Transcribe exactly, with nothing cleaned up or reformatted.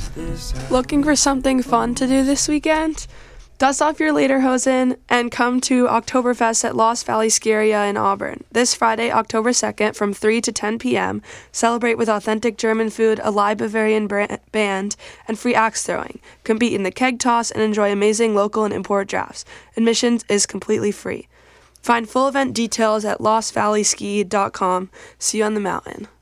Looking for something fun to do this weekend? Dust off your lederhosen and come to Oktoberfest at Lost Valley Ski Area in Auburn. This Friday, October second, from three to ten p.m., celebrate with authentic German food, a live Bavarian brand, band, and free axe throwing. Compete in the keg toss and enjoy amazing local and import drafts. Admission is completely free. Find full event details at lost valley ski dot com. See you on the mountain.